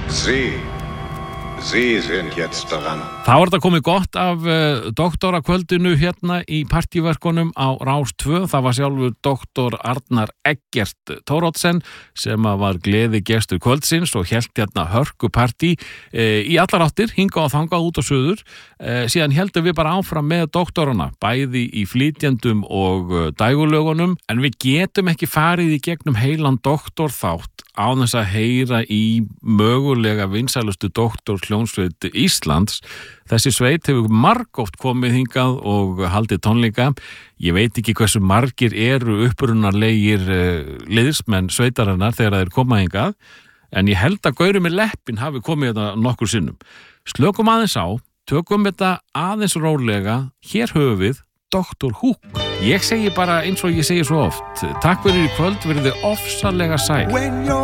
Sie sind jetzt dran. Það var þetta komið gott af doktorakvöldinu hérna í partíverkunum á Rás 2. Það var sjálfur doktor Arnar Eggert Thoroddsen sem var gleði gestur kvöldsins og hélt hérna hörkupartí í allar áttir, hingað og þangað út á suður. Síðan heldum við bara áfram með doktorana, bæði í flytjendum og dægurlögunum, en við getum ekki farið í gegnum heilan doktorþátt á þess að heyra í mögulega vinsælustu doktorhljómsveit Íslands. Þessi sveit hefur margoft komið hingað og haldið tónleika. Ég veit ekki hversu margir eru upprunarlegir liðsmenn sveitarinnar þegar þeir koma hingað, en ég held að Gauri með leppin hafi komið þetta nokkur sinnum. Slökum aðeins á, tökum þetta aðeins rólega. Hér höfum við Dr. Hook. Ég segi bara eins og ég segi svo oft, takk fyrir í kvöld, verið þið ofsalega sæl.